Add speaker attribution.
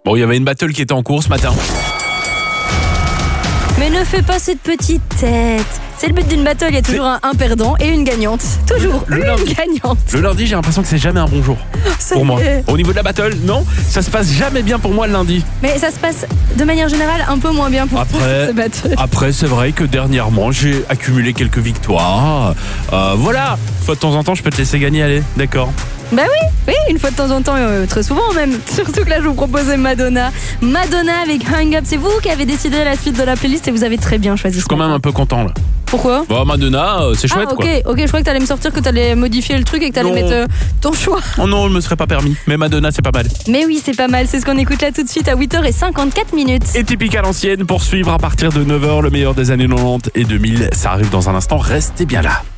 Speaker 1: Bon, il y avait une battle qui était en cours ce matin.
Speaker 2: Mais ne fais pas cette petite tête. C'est le but d'une battle, il y a toujours un perdant et une gagnante. Toujours
Speaker 1: Le
Speaker 2: une
Speaker 1: lundi.
Speaker 2: gagnante.
Speaker 1: Le lundi, j'ai l'impression que c'est jamais un bon jour
Speaker 2: Ça
Speaker 1: pour moi.
Speaker 2: y est.
Speaker 1: Au niveau de la battle, non, ça se passe jamais bien pour moi le lundi.
Speaker 2: Mais ça se passe de manière générale un peu moins bien pour
Speaker 1: Après-
Speaker 2: ce battle.
Speaker 1: Après, c'est vrai que dernièrement, j'ai accumulé quelques victoires. Voilà, une fois de temps en temps, je peux te laisser gagner, allez, d'accord.
Speaker 2: Bah oui, une fois de temps en temps, très souvent même. Surtout que là, je vous proposais Madonna. Madonna avec Hang Up. C'est vous qui avez décidé la suite de la playlist et vous avez très bien choisi.
Speaker 1: Je suis quand même un peu content là.
Speaker 2: Pourquoi?
Speaker 1: Bon, Madonna, c'est chouette
Speaker 2: ok,
Speaker 1: quoi.
Speaker 2: ok, je crois que t'allais me sortir, que t'allais modifier le truc et que t'allais
Speaker 1: Non.
Speaker 2: mettre ton choix.
Speaker 1: Oh non, je me serais pas permis. Mais Madonna, c'est pas mal.
Speaker 2: Mais oui, c'est pas mal, c'est ce qu'on écoute là tout de suite à 8h54.
Speaker 1: Et typique à l'ancienne, pour suivre à partir de 9h le meilleur des années 90 et 2000. Ça arrive dans un instant, restez bien là.